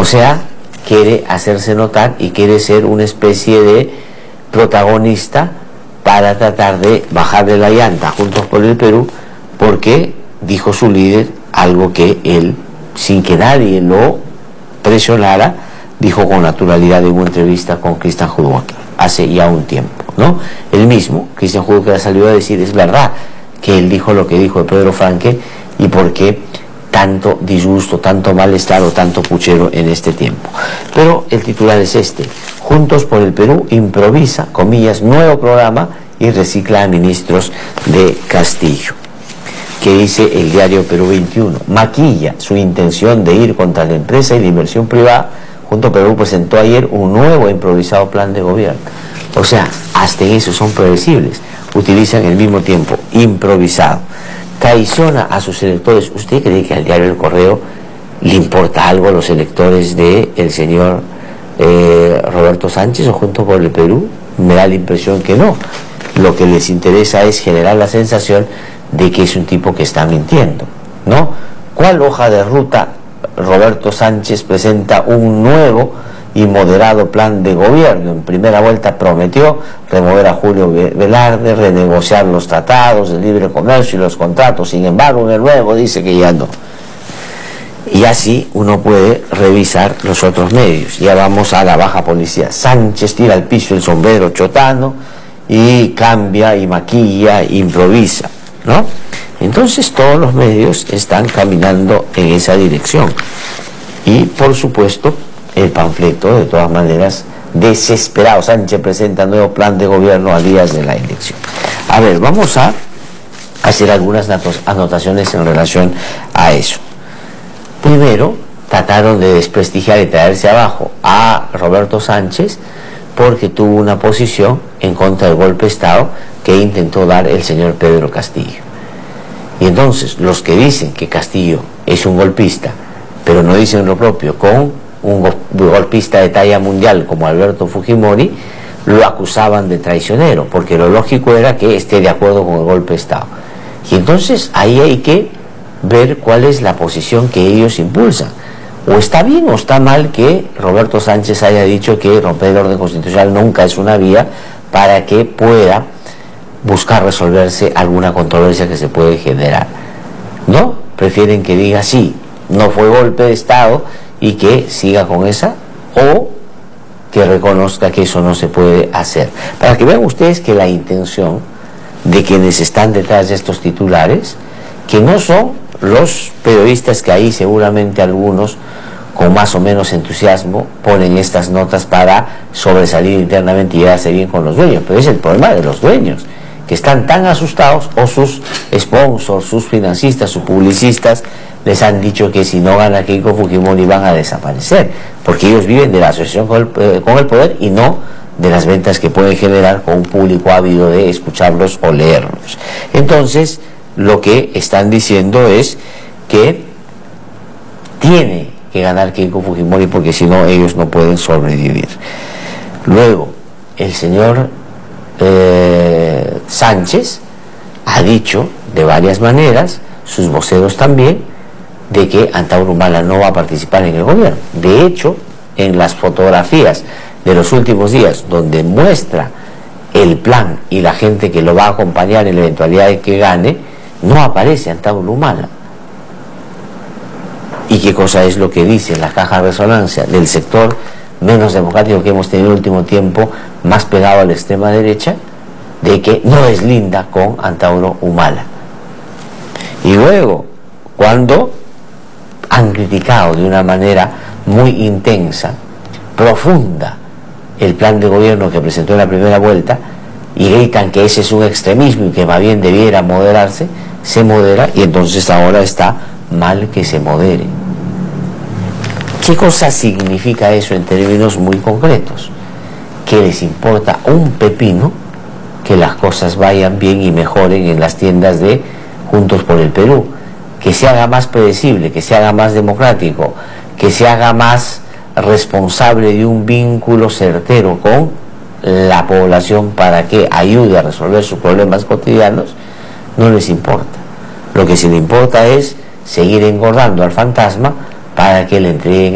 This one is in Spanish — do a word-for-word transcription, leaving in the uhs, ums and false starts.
sea, quiere hacerse notar y quiere ser una especie de protagonista para tratar de bajarle la llanta a Juntos por el Perú, porque dijo su líder algo que él, sin que nadie lo presionara, dijo con naturalidad en una entrevista con Christian Hudwaker hace ya un tiempo, ¿no? Él mismo, Christian Hudwaker, salió a decir, es verdad que él dijo lo que dijo de Pedro Franque y por qué tanto disgusto, tanto malestar o tanto puchero en este tiempo. Pero el titular es este: Juntos por el Perú improvisa, comillas, nuevo programa y recicla a ministros de Castillo. Que dice el diario Perú veintiuno, maquilla su intención de ir contra la empresa y la inversión privada. Juntos por el Perú presentó ayer un nuevo improvisado plan de gobierno. O sea, hasta en eso son predecibles, utilizan el mismo tiempo improvisado. Traiciona a sus electores. ¿Usted cree que al diario El Correo le importa algo a los electores del señor eh, Roberto Sánchez o Juntos por el Perú? Me da la impresión que no. Lo que les interesa es generar la sensación de que es un tipo que está mintiendo, ¿no? ¿Cuál hoja de ruta? Roberto Sánchez presenta un nuevo y moderado plan de gobierno. En primera vuelta prometió remover a Julio Velarde, renegociar los tratados de libre comercio y los contratos. Sin embargo, en el nuevo dice que ya no. Y así uno puede revisar los otros medios. Ya vamos a la baja policía. Sánchez tira al piso el sombrero chotano y cambia y maquilla, improvisa, ¿no? Entonces todos los medios están caminando en esa dirección. Y por supuesto el panfleto, de todas maneras, desesperado. Sánchez presenta nuevo plan de gobierno a días de la elección. A ver, vamos a hacer algunas anotaciones en relación a eso. Primero, trataron de desprestigiar y traerse abajo a Roberto Sánchez porque tuvo una posición en contra del golpe de Estado que intentó dar el señor Pedro Castillo. Y entonces los que dicen que Castillo es un golpista, pero no dicen lo propio, con un golpista de talla mundial como Alberto Fujimori, lo acusaban de traicionero, porque lo lógico era que esté de acuerdo con el golpe de Estado. Y entonces ahí hay que ver cuál es la posición que ellos impulsan. O está bien o está mal que Roberto Sánchez haya dicho que romper el orden constitucional nunca es una vía para que pueda buscar resolverse alguna controversia que se puede generar, ¿no? Prefieren que diga sí, no fue golpe de Estado y que siga con esa, o que reconozca que eso no se puede hacer. Para que vean ustedes que la intención de quienes están detrás de estos titulares, que no son los periodistas que ahí seguramente algunos con más o menos entusiasmo ponen estas notas para sobresalir internamente y llevarse bien con los dueños, pero es el problema de los dueños, que están tan asustados, o sus sponsors, sus financistas, sus publicistas les han dicho que si no gana Keiko Fujimori van a desaparecer, porque ellos viven de la asociación con el, con el poder y no de las ventas que pueden generar con un público ávido de escucharlos o leerlos. Entonces, lo que están diciendo es que tiene que ganar Keiko Fujimori porque si no ellos no pueden sobrevivir. Luego, el señor eh, Sánchez ha dicho de varias maneras, sus voceros también, de que Antauro Humala no va a participar en el gobierno. De hecho, en las fotografías de los últimos días, donde muestra el plan y la gente que lo va a acompañar en la eventualidad de que gane, no aparece Antauro Humala. ¿Y qué cosa es lo que dice la caja de resonancia del sector menos democrático que hemos tenido en el último tiempo, más pegado a la extrema derecha? De que no es linda con Antauro Humala. Y luego, cuando han criticado de una manera muy intensa, profunda, el plan de gobierno que presentó en la primera vuelta, y gritan que ese es un extremismo y que más bien debiera moderarse, se modera, y entonces ahora está mal que se modere. ¿Qué cosa significa eso en términos muy concretos? Que les importa un pepino que las cosas vayan bien y mejoren en las tiendas de Juntos por el Perú, que se haga más predecible, que se haga más democrático, que se haga más responsable de un vínculo certero con la población para que ayude a resolver sus problemas cotidianos. No les importa. Lo que sí le importa es seguir engordando al fantasma para que le entreguen